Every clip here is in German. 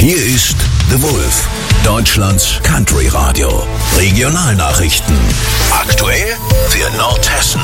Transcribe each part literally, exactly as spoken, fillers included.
Hier ist The Wolf, Deutschlands Country Radio. Regionalnachrichten. Aktuell für Nordhessen.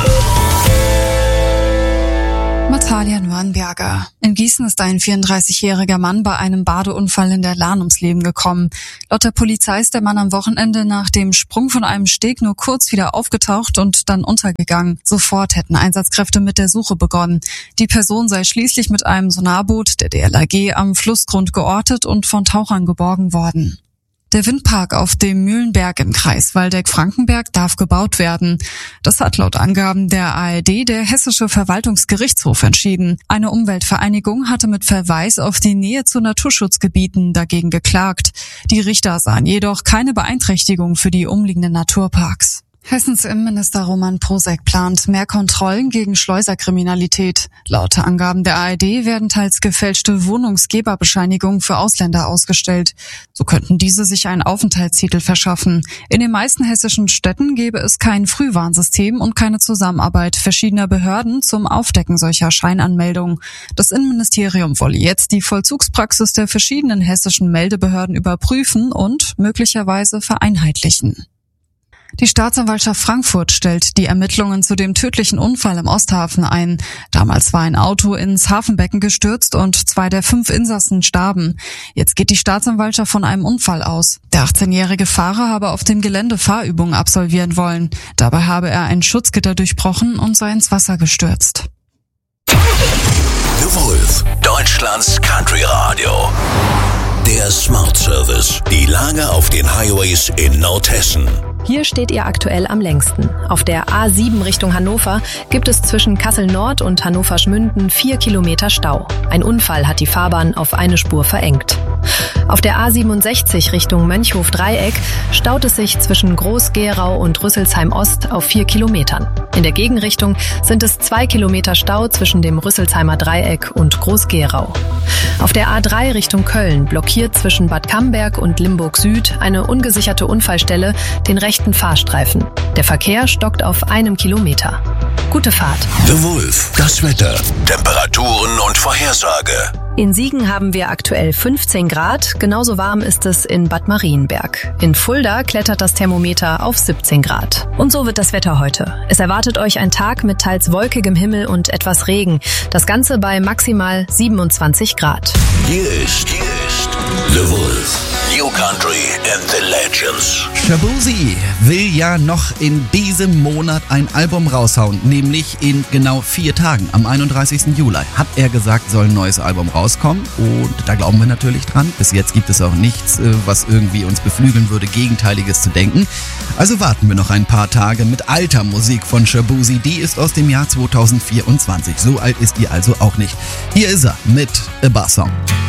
Natalia Nürnberger. In Gießen ist ein vierunddreißigjähriger Mann bei einem Badeunfall in der Lahn ums Leben gekommen. Laut der Polizei ist der Mann am Wochenende nach dem Sprung von einem Steg nur kurz wieder aufgetaucht und dann untergegangen. Sofort hätten Einsatzkräfte mit der Suche begonnen. Die Person sei schließlich mit einem Sonarboot der D L R G am Flussgrund geortet und von Tauchern geborgen worden. Der Windpark auf dem Mühlenberg im Kreis Waldeck-Frankenberg darf gebaut werden. Das hat laut Angaben der A R D der Hessische Verwaltungsgerichtshof entschieden. Eine Umweltvereinigung hatte mit Verweis auf die Nähe zu Naturschutzgebieten dagegen geklagt. Die Richter sahen jedoch keine Beeinträchtigung für die umliegenden Naturparks. Hessens Innenminister Roman Posek plant mehr Kontrollen gegen Schleuserkriminalität. Laut Angaben der A R D werden teils gefälschte Wohnungsgeberbescheinigungen für Ausländer ausgestellt. So könnten diese sich einen Aufenthaltstitel verschaffen. In den meisten hessischen Städten gäbe es kein Frühwarnsystem und keine Zusammenarbeit verschiedener Behörden zum Aufdecken solcher Scheinanmeldungen. Das Innenministerium wolle jetzt die Vollzugspraxis der verschiedenen hessischen Meldebehörden überprüfen und möglicherweise vereinheitlichen. Die Staatsanwaltschaft Frankfurt stellt die Ermittlungen zu dem tödlichen Unfall im Osthafen ein. Damals war ein Auto ins Hafenbecken gestürzt und zwei der fünf Insassen starben. Jetzt geht die Staatsanwaltschaft von einem Unfall aus. Der achtzehnjährige Fahrer habe auf dem Gelände Fahrübungen absolvieren wollen. Dabei habe er ein Schutzgitter durchbrochen und sei ins Wasser gestürzt. The Wolf, Deutschlands Country Radio. Der Smart Service. Die Lage auf den Highways in Nordhessen. Hier steht ihr aktuell am längsten. Auf der A sieben Richtung Hannover gibt es zwischen Kassel-Nord und Hannover-Schmünden vier Kilometer Stau. Ein Unfall hat die Fahrbahn auf eine Spur verengt. Auf der A siebenundsechzig Richtung Mönchhof-Dreieck staut es sich zwischen Groß-Gerau und Rüsselsheim-Ost auf vier Kilometern. In der Gegenrichtung sind es zwei Kilometer Stau zwischen dem Rüsselsheimer Dreieck und Groß-Gerau. Auf der A drei Richtung Köln blockiert zwischen Bad Camberg und Limburg Süd eine ungesicherte Unfallstelle den rechten Fahrstreifen. Der Verkehr stockt auf einem Kilometer. Gute Fahrt. The Wolf, das Wetter, Temperaturen und Vorhersage. In Siegen haben wir aktuell fünfzehn Grad, genauso warm ist es in Bad Marienberg. In Fulda klettert das Thermometer auf siebzehn Grad. Und so wird das Wetter heute. Es erwartet euch ein Tag mit teils wolkigem Himmel und etwas Regen. Das Ganze bei maximal siebenundzwanzig Grad. Hier ist, hier ist The Wolf. New Country and the Legends. Shaboozey will ja noch in diesem Monat ein Album raushauen, nämlich in genau vier Tagen, am einunddreißigsten Juli. Hat er gesagt, soll ein neues Album rauskommen und da glauben wir natürlich dran. Bis jetzt gibt es auch nichts, was irgendwie uns beflügeln würde, Gegenteiliges zu denken. Also warten wir noch ein paar Tage mit alter Musik von Shaboozey. Die ist aus dem Jahr zweitausendvierundzwanzig. So alt ist die also auch nicht. Hier ist er mit A Bar Song.